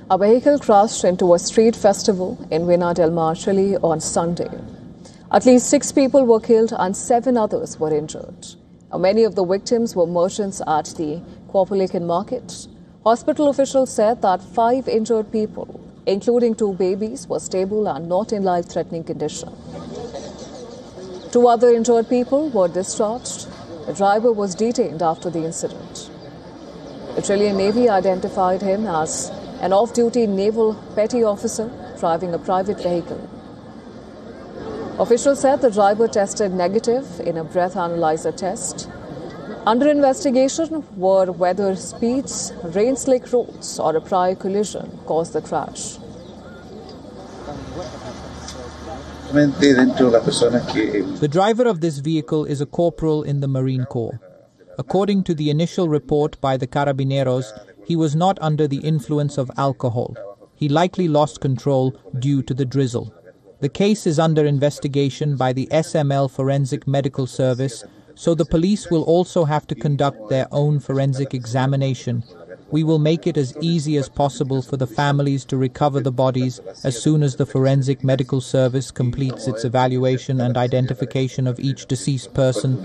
A vehicle crashed into a street festival in Vina del Mar, Chile on Sunday. At least 6 people were killed and 7 others were injured. Many of the victims were merchants at the Cuauhtlicán market. Hospital officials said that 5 injured people, including 2 babies, were stable and not in life-threatening condition. 2 other injured people were discharged. The driver was detained after the incident. The Chilean Navy identified him as an off-duty naval petty officer driving a private vehicle. Officials said the driver tested negative in a breath analyzer test. Under investigation were whether speeds, rain-slick roads or a prior collision caused the crash. The driver of this vehicle is a corporal in the Marine Corps. According to the initial report by the Carabineros, he was not under the influence of alcohol. He likely lost control due to the drizzle. The case is under investigation by the SML Forensic Medical Service, so the police will also have to conduct their own forensic examination. We will make it as easy as possible for the families to recover the bodies as soon as the Forensic Medical Service completes its evaluation and identification of each deceased person.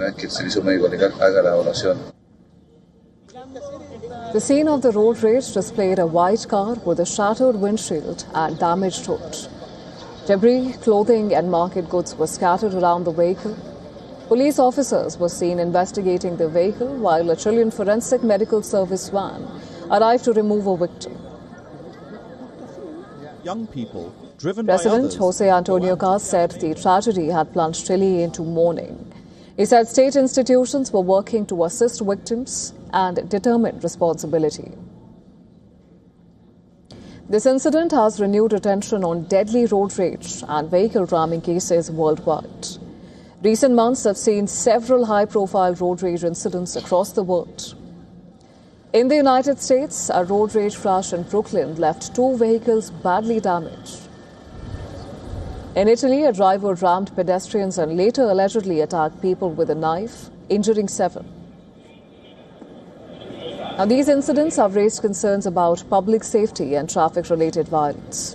The scene of the road rage displayed a white car with a shattered windshield and damaged hood. Debris, clothing and market goods were scattered around the vehicle. Police officers were seen investigating the vehicle while a Chilean Forensic Medical Service van arrived to remove a victim. Young people, driven by President others. Jose Antonio Caz said the tragedy had plunged Chile into mourning. He said state institutions were working to assist victims and determine responsibility. This incident has renewed attention on deadly road rage and vehicle ramming cases worldwide. Recent months have seen several high-profile road rage incidents across the world. In the United States, a road rage crash in Brooklyn left 2 vehicles badly damaged. In Italy, a driver rammed pedestrians and later allegedly attacked people with a knife, injuring 7. Now, these incidents have raised concerns about public safety and traffic-related violence.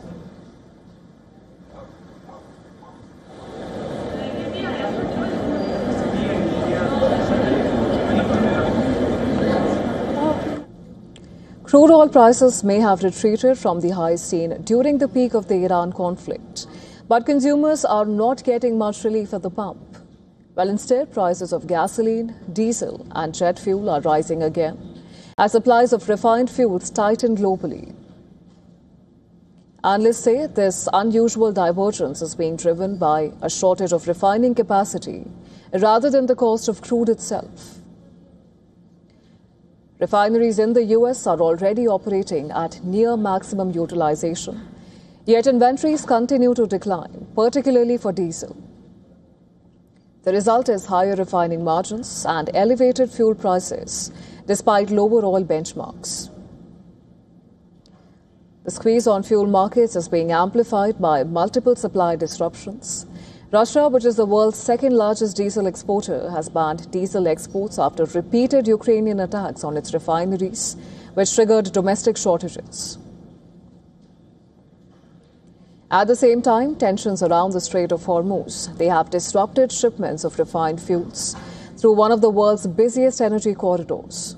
Crude oil prices may have retreated from the highs seen during the peak of the Iran conflict, but consumers are not getting much relief at the pump. Well, instead, prices of gasoline, diesel and jet fuel are rising again as supplies of refined fuels tighten globally. Analysts say this unusual divergence is being driven by a shortage of refining capacity rather than the cost of crude itself. Refineries in the US are already operating at near maximum utilization, yet inventories continue to decline, particularly for diesel. The result is higher refining margins and elevated fuel prices, despite lower oil benchmarks. The squeeze on fuel markets is being amplified by multiple supply disruptions. Russia, which is the world's 2nd largest diesel exporter, has banned diesel exports after repeated Ukrainian attacks on its refineries, which triggered domestic shortages. At the same time, tensions around the Strait of Hormuz, they have disrupted shipments of refined fuels through one of the world's busiest energy corridors.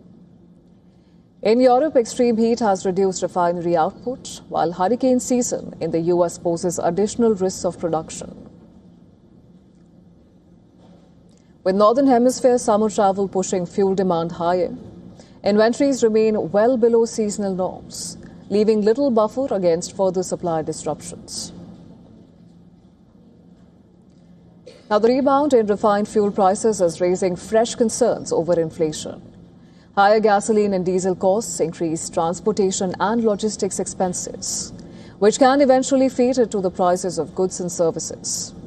In Europe, extreme heat has reduced refinery output, while hurricane season in the US poses additional risks of production. With Northern Hemisphere summer travel pushing fuel demand higher, inventories remain well below seasonal norms, leaving little buffer against further supply disruptions. Now, the rebound in refined fuel prices is raising fresh concerns over inflation. Higher gasoline and diesel costs increase transportation and logistics expenses, which can eventually feed into the prices of goods and services.